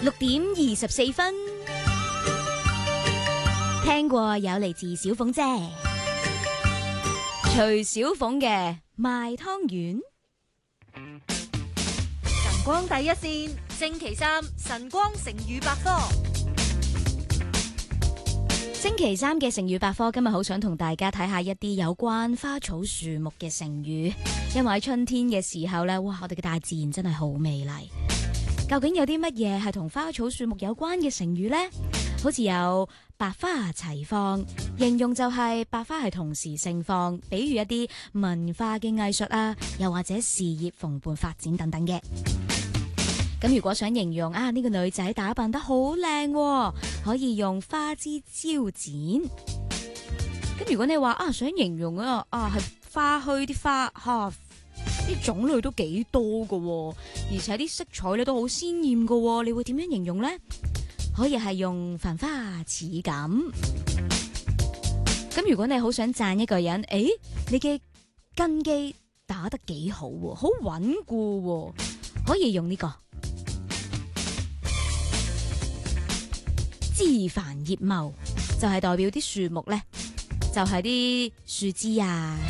6:24，聽過有嚟自小鳳姐徐小鳳嘅賣湯圓。 晨光第一線，星期三晨光成語百科。 星期三嘅成語百科，今日好想同大家睇下一啲有關花草樹木嘅成語，因為喺春天嘅時候呢，哇，我哋嘅大自然真係好美麗。究竟有啲乜嘢係同花草樹木有關嘅成語呢？好似有百花齊放，形容就係百花係同時盛放，比喻一啲文化嘅藝術啊，又或者事業蓬勃發展等等嘅。咁如果想形容呢個女仔打扮得好靚，可以用花枝招展。咁如果你話想形容係花墟啲花啲種類都幾多㗎，而且啲色彩咧都好鮮豔㗎，你會點樣形容呢？可以係用繁花似錦。咁如果你好想讚一個人，你嘅根基打得幾好，好穩固，可以用呢個枝繁葉茂，就係代表啲樹木咧，就係啲樹枝啊。